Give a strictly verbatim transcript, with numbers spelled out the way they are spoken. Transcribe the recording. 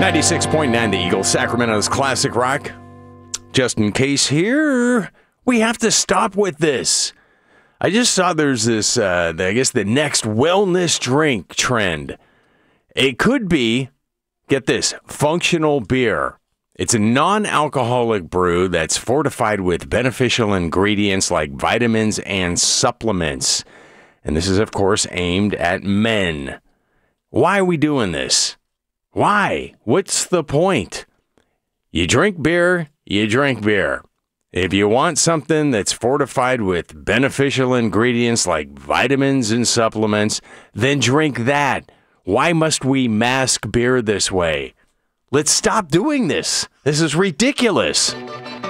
ninety-six point nine The Eagle, Sacramento's classic rock. Just in case here, we have to stop with this. I just saw there's this, uh, I guess, the next wellness drink trend. It could be, get this, functional beer. It's a non-alcoholic brew that's fortified with beneficial ingredients like vitamins and supplements. And this is, of course, aimed at men. Why are we doing this? Why? What's the point? You drink beer, you drink beer. If you want something that's fortified with beneficial ingredients like vitamins and supplements, then drink that. Why must we mask beer this way? Let's stop doing this. This is ridiculous.